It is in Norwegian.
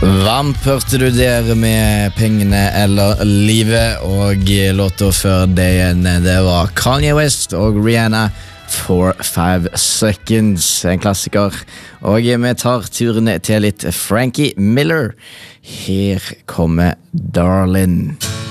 Vamp hørte du der med pengene eller livet, og låter før det igjen, det var Kanye West og Rihanna for 5 Seconds, en klassiker. Og vi tar turen til litt Frankie Miller. Her kommer Darlin'.